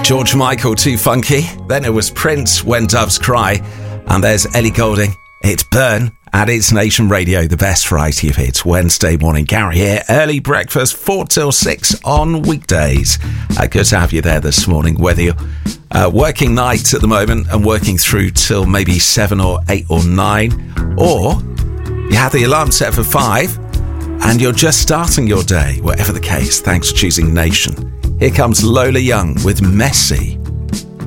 George Michael, Too Funky. Then it was Prince, When Doves Cry. And there's Ellie Goulding, It's Burn. And it's Nation Radio, the best variety of hits. Wednesday morning, Gary here. Early breakfast, 4 till 6 on weekdays. Good to have you there this morning, whether you're working nights at the moment and working through till maybe 7 or 8 or 9, or you have the alarm set for 5 and you're just starting your day. Whatever the case, thanks for choosing Nation. Here comes Lola Young with Messy.